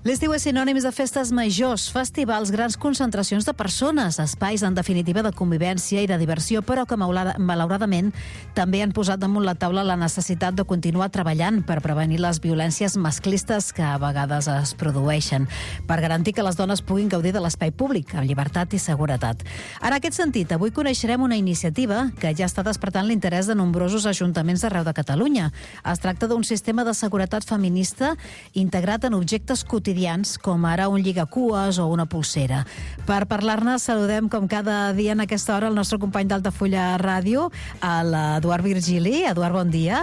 L'estiu és sinònims de festes majors, festivals, grans concentracions de persones, espais, en definitiva, de convivència i de diversió, però que, malauradament, també han posat damunt la taula la necessitat de continuar treballant per prevenir les violències masclistes que a vegades es produeixen, per garantir que les dones puguin gaudir de l'espai públic amb llibertat i seguretat. En aquest sentit, avui coneixerem una iniciativa que ja està despertant l'interès de nombrosos ajuntaments d'arreu de Catalunya. Es tracta d'un sistema de seguretat feminista integrat en objectes quotidians, com ara un lligacues o una pulsera. Per parlar-ne, saludem com cada dia en aquesta hora el nostre company d'Altafulla Ràdio, l'Eduard Virgili. Eduard, bon dia.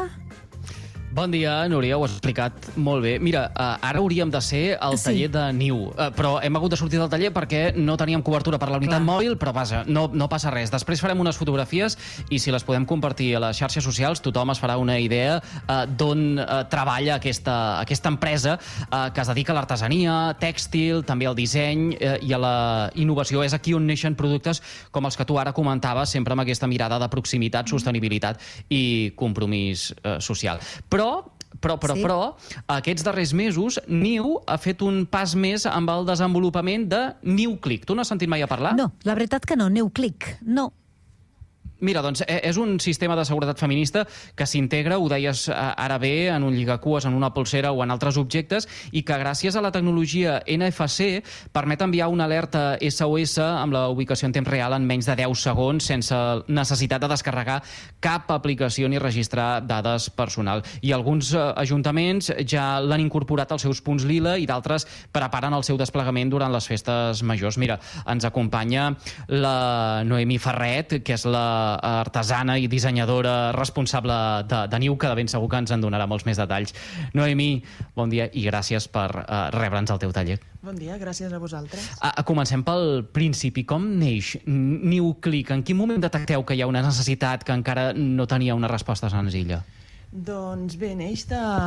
Bon dia, Núria, ho has explicat molt bé. Mira, ara hauríem de ser al taller de Niu, però hem hagut de sortir del taller perquè no teníem cobertura per la unitat mòbil, però vaja, no passa res. Després farem unes fotografies i si les podem compartir a les xarxes socials, tothom es farà una idea d'on treballa aquesta empresa que es dedica a l'artesania, tèxtil, també al disseny i a la innovació. És aquí on neixen productes com els que tu ara comentaves, sempre amb aquesta mirada de proximitat, sostenibilitat i compromís social. Però, aquests darrers mesos, Niu ha fet un pas més amb el desenvolupament de NiuClick. Tu n'has sentit mai a parlar? No, la veritat que no, NiuClick, no. Mira, doncs, és un sistema de seguretat feminista que s'integra, ho deies ara bé, en un lligacues, en una polsera o en altres objectes, i que gràcies a la tecnologia NFC permet enviar una alerta SOS amb la ubicació en temps real en menys de 10 segons, sense necessitat de descarregar cap aplicació ni registrar dades personal. I alguns ajuntaments ja l'han incorporat als seus punts lila i d'altres preparen el seu desplegament durant les festes majors. Mira, ens acompanya la Noemí Ferret, que és la artesana i dissenyadora responsable de Niu, que de ben segur que ens en donarà molts més detalls. Noemí, bon dia i gràcies per rebre'ns al teu taller. Bon dia, gràcies a vosaltres. Comencem pel principi. Com neix NiuClick? En quin moment detecteu que hi ha una necessitat que encara no tenia una resposta senzilla? Doncs bé, neix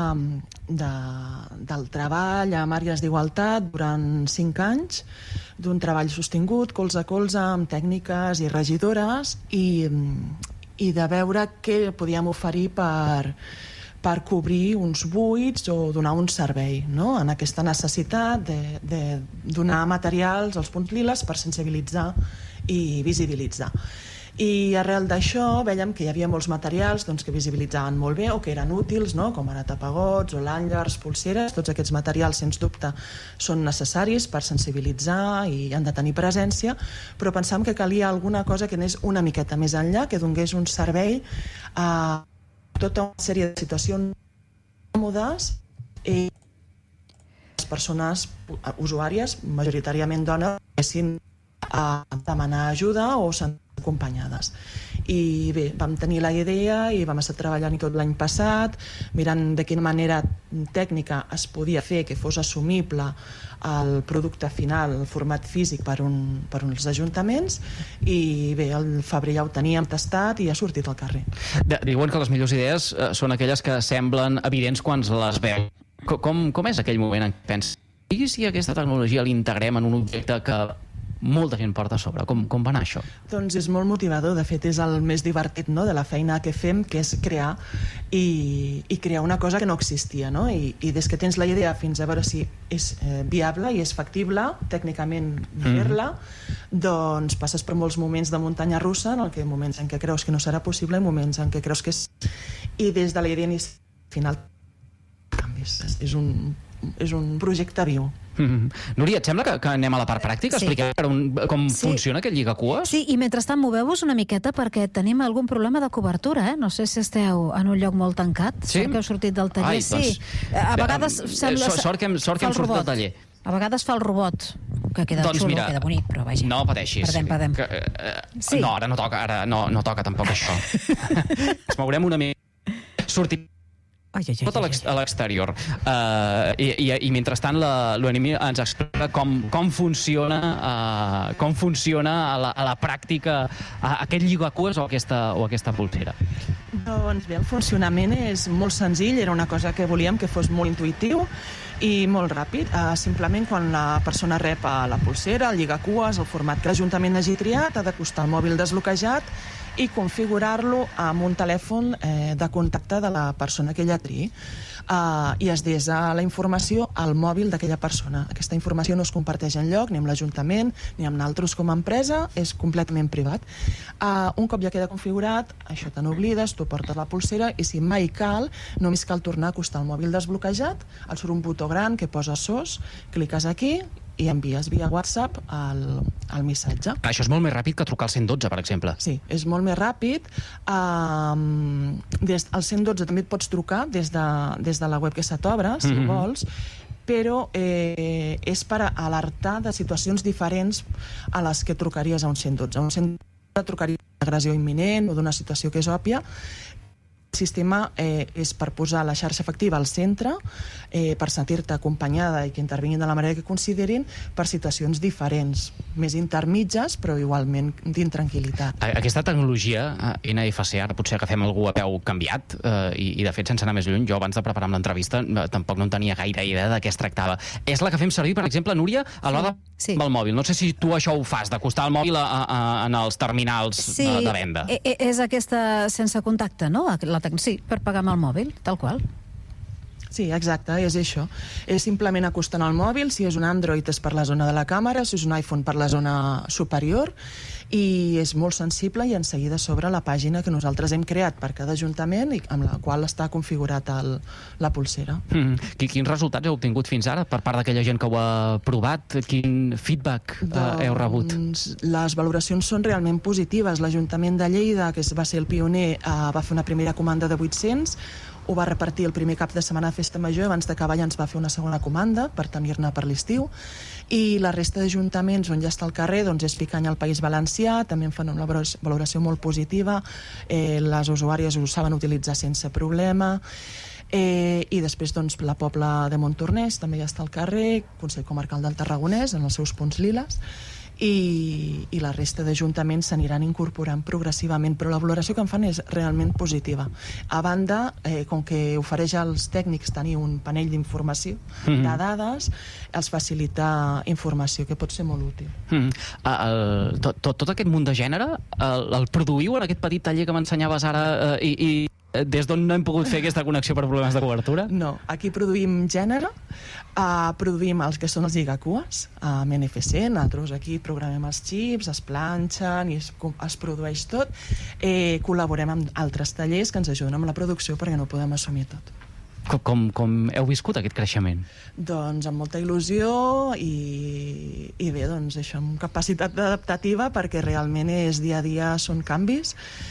del treball amb àrees d'igualtat durant 5 anys, d'un treball sostingut, colze a colze, amb tècniques i regidores, i de veure què podíem oferir per cobrir uns buits o donar un servei, no? En aquesta necessitat de donar materials als punts liles per sensibilitzar i visibilitzar. I arrel d'això veiem que hi havia molts materials que visibilitzaven molt bé o que eren útils, no? Com ara tapagots o lanyards, pulseres. Tots aquests materials, sens dubte, són necessaris per sensibilitzar i han de tenir presència, però pensàvem que calia alguna cosa que anés una miqueta més enllà, que donés un servei a tota una sèrie de situacions còmodes i les persones usuàries, majoritàriament dones, poguessin demanar ajuda o sentir acompanyades. I bé, vam tenir la idea i vam estar treballant tot l'any passat, mirant de quina manera tècnica es podia fer que fos assumible el producte final, el format físic per uns ajuntaments, i bé, al febrer ja ho teníem tastat i ha sortit al carrer. Diuen que les millors idees són aquelles que semblen evidents quan les veu. Com és aquell moment en què penses i si aquesta tecnologia l'integrem en un objecte que molta gent porta a sobre? Com va anar això? Doncs és molt motivador, de fet és el més divertit, no?, de la feina que fem, que és crear i crear una cosa que no existia, no? I des que tens la idea fins a veure si és viable i és factible tècnicament fer-la, doncs passes per molts moments de muntanya russa, en què moments en què creus que no serà possible i moments en què creus que és, i des de la idea inicial final canvis. És un projecte viu. Núria, et sembla que anem a la part pràctica? Sí. Expliquem com funciona aquest lligacues? Sí, i mentrestant moveu-vos una miqueta perquè tenim algun problema de cobertura, No sé si esteu en un lloc molt tancat. Sí? Sort que heu sortit del taller. Doncs, a vegades sembla... Sort que hem sortit del taller. A vegades fa el robot, que queda xulo, queda bonic, però vaja. No pateixis. Perdem. Sí. No, ara no toca tampoc això. Ens mourem una mica. Sortim tot a l'exterior. I mentrestant l'Oenimi ens explica com funciona a la pràctica aquest lligacues o aquesta pulsera. Doncs bé, el funcionament és molt senzill, era una cosa que volíem que fos molt intuïtiu i molt ràpid. Simplement quan la persona rep la pulsera, el lligacues, el format que l'Ajuntament hagi triat, ha d'acostar el mòbil desbloquejat i configurar-lo amb un telèfon de contacte de la persona que ella triï. I es desa la informació al mòbil d'aquella persona. Aquesta informació no es comparteix enlloc, ni amb l'Ajuntament, ni amb nosaltres com a empresa, és completament privat. Un cop ja queda configurat, això te n'oblides, tu portes la pulsera i si mai cal, només cal tornar a acostar el mòbil desbloquejat, et surt un botó gran que posa SOS, cliques aquí i envies via WhatsApp el missatge. Això és molt més ràpid que trucar al 112, per exemple. Sí, és molt més ràpid. Al 112 també et pots trucar des de la web que se t'obre, si vols, però és per alertar de situacions diferents a les que trucaries a un 112. A un 112 trucaries d'agressió imminent o d'una situació que és òbvia. El sistema és per posar la xarxa efectiva al centre, per sentir-te acompanyada i que intervinguin de la manera que considerin per situacions diferents, més intermitges, però igualment d'intranquil·litat. Aquesta tecnologia, NFC, ara potser agafem algú a peu canviat, i de fet, sense anar més lluny, jo abans de preparar l'entrevista tampoc no en tenia gaire idea de què es tractava. És la que fem servir, per exemple, Núria, a l'hora del mòbil. No sé si tu això ho fas, d'acostar el mòbil en els terminals de venda. És aquesta sense contacte, no? Sí, per pagar amb el mòbil, tal qual. Sí, exacte, és això. És simplement acostant el mòbil, si és un Android és per la zona de la càmera, si és un iPhone per la zona superior, i és molt sensible i en seguida s'obre la pàgina que nosaltres hem creat per cada ajuntament i amb la qual està configurat la pulsera. Quins resultats heu obtingut fins ara per part d'aquella gent que ho ha provat? Quin feedback heu rebut? Les valoracions són realment positives. L'Ajuntament de Lleida, que va ser el pioner, va fer una primera comanda de 800, ho va repartir el primer cap de setmana de Festa Major, abans d'acabar ja ens va fer una segona comanda per tenir-ne per l'estiu, i la resta d'ajuntaments on ja està al carrer doncs és Picanya al País Valencià, també en fan una valoració molt positiva, les usuàries ho saben utilitzar sense problema, i després doncs la Pobla de Montornès també ja està al carrer, Consell Comarcal del Tarragonès en els seus punts liles, i la resta d'ajuntaments s'aniran incorporant progressivament, però la valoració que en fan és realment positiva. A banda, com que ofereix als tècnics tenir un panell d'informació, de dades, els facilita informació que pot ser molt útil. Tot aquest munt de gènere el produïu en aquest petit taller que m'ensenyaves ara i des d'on no hem pogut fer aquesta connexió per problemes de cobertura? No, aquí produïm gènere, produïm els que són els lligacues, amb NFC, nosaltres aquí programem els xips, es planxen i es produeix tot. Col·laborem amb altres tallers que ens ajuden amb la producció perquè no ho podem assumir tot. Com heu viscut aquest creixement? Doncs amb molta il·lusió i bé, doncs això, amb capacitat adaptativa perquè realment és dia a dia, són canvis,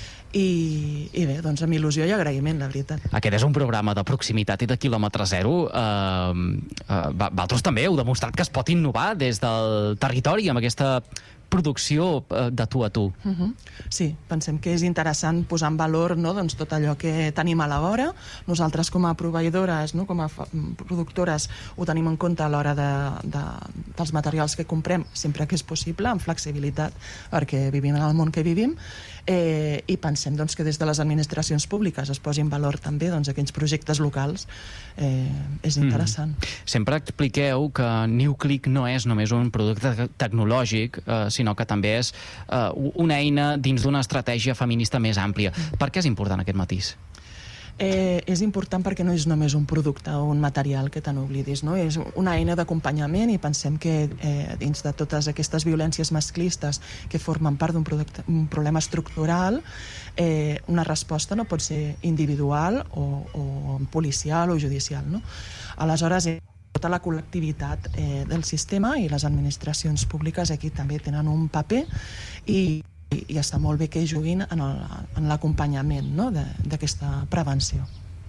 i bé, doncs amb il·lusió i agraïment, la veritat. Aquest és un programa de proximitat i de quilòmetre zero. Vosaltres també heu demostrat que es pot innovar des del territori amb aquesta producció de tu a tu. Sí, pensem que és interessant posar en valor tot allò que tenim a la vora. Nosaltres com a proveïdores, com a productores, ho tenim en compte a l'hora dels materials que comprem sempre que és possible, amb flexibilitat, perquè vivim en el món que vivim, i pensem que des de les administracions públiques es posi en valor també aquells projectes locals. És interessant. Sempre expliqueu que NewClick no és només un producte tecnològic, sinó que també és una eina dins d'una estratègia feminista més àmplia. Per què és important aquest matís? És important perquè no és només un producte o un material que te n'oblidis, no? És una eina d'acompanyament i pensem que dins de totes aquestes violències masclistes que formen part d'un problema estructural, una resposta no pot ser individual o policial o judicial, no? Aleshores, tota la col·lectivitat del sistema i les administracions públiques aquí també tenen un paper i està molt bé que juguin en l'acompanyament d'aquesta prevenció.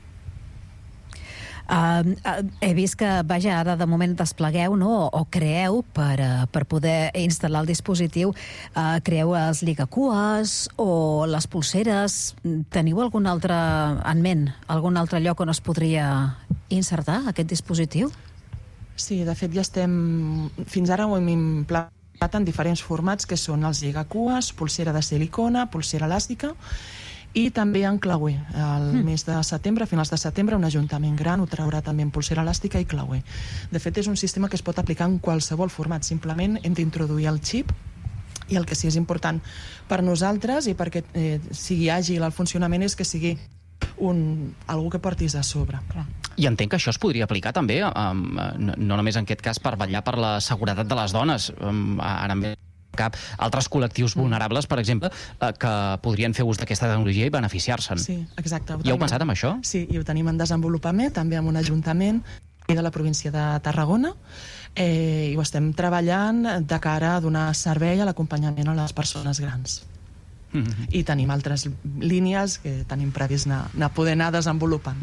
He vist que, ara de moment desplegueu o creeu per poder instal·lar el dispositiu, creeu els lligacues o les pulseres. Teniu algun altre en ment, algun altre lloc on es podria insertar aquest dispositiu? Sí, de fet ja estem... Fins ara ho hem implantat en diferents formats, que són els lligacues, pulsera de silicona, pulsera elàstica, i també en clauer. Al mes de setembre, a finals de setembre, un ajuntament gran ho traurà també en pulsera elàstica i clauer. De fet, és un sistema que es pot aplicar en qualsevol format. Simplement hem d'introduir el xip I el que sí és important per nosaltres i perquè sigui àgil el funcionament és que sigui algú que portis a sobre. I entenc que això es podria aplicar també, no només en aquest cas per vetllar per la seguretat de les dones. Ara em ve cap altres col·lectius vulnerables, per exemple, que podrien fer ús d'aquesta tecnologia i beneficiar-se'n. Sí, exacte. Ja heu pensat en això? Sí, i ho tenim en desenvolupament, també amb un ajuntament de la província de Tarragona, i ho estem treballant de cara a donar servei a l'acompanyament a les persones grans. I tenim altres línies que tenim previst poder anar desenvolupant.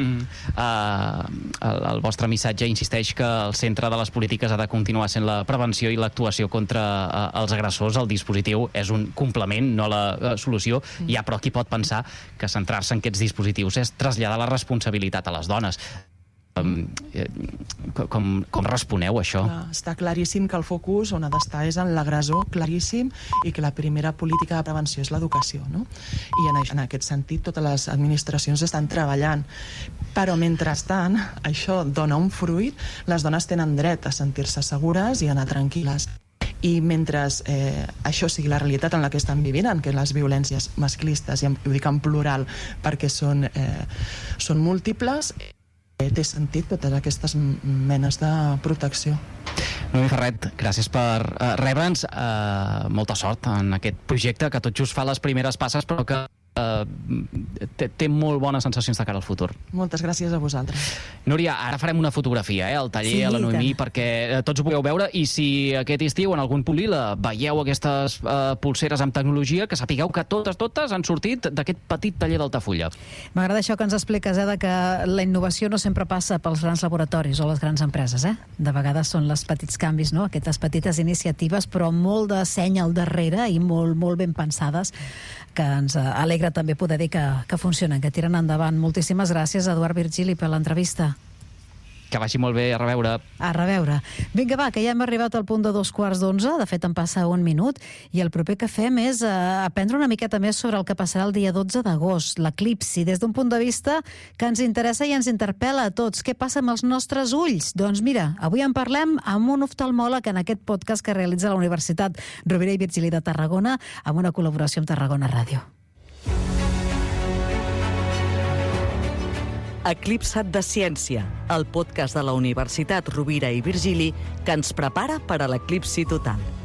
El vostre missatge insisteix que el centre de les polítiques ha de continuar sent la prevenció i l'actuació contra els agressors. El dispositiu és un complement, no la solució. Hi ha però qui pot pensar que centrar-se en aquests dispositius és traslladar la responsabilitat a les dones. Com responeu això? Està claríssim que el focus on ha d'estar és en l'agressor, claríssim, i que la primera política de prevenció és l'educació, no? I en aquest sentit totes les administracions estan treballant, però mentrestant això dona un fruit, les dones tenen dret a sentir-se segures i a anar tranquil·les. I mentre això sigui la realitat en la que estan vivint, en què les violències masclistes, i ho dic en plural perquè són múltiples, té sentit totes aquestes menes de protecció. Noemí Ferret, gràcies per rebre'ns. Molta sort en aquest projecte que tot just fa les primeres passes, però que té molt bones sensacions de cara al futur. Moltes gràcies a vosaltres. Núria, ara farem una fotografia al taller, a la Noemí, perquè tots ho pugueu veure, i si aquest estiu en algun Polila veieu aquestes pulseres amb tecnologia, que sapigueu que totes han sortit d'aquest petit taller d'Altafulla. M'agrada això que ens expliques, de que la innovació no sempre passa pels grans laboratoris o les grans empreses. De vegades són els petits canvis, no? Aquestes petites iniciatives, però molt de seny al darrere i molt, molt ben pensades, que ens alegra també poder dir que funcionen, que tiren endavant. Moltíssimes gràcies, Eduard Virgili, per l'entrevista. Que vagi molt bé, a reveure. A reveure. Vinga, va, que ja hem arribat al punt de 11:15, de fet en passa un minut, i el proper que fem és aprendre una miqueta més sobre el que passarà el dia 12 d'agost, l'eclipsi, des d'un punt de vista que ens interessa i ens interpel·la a tots. Què passa amb els nostres ulls? Doncs mira, avui en parlem amb un oftalmòleg en aquest podcast que realitza la Universitat Rovira i Virgili de Tarragona, amb una col·laboració amb Tarragona Ràdio. Eclipsa't de ciència, el podcast de la Universitat Rovira i Virgili que ens prepara per a l'eclipsi total.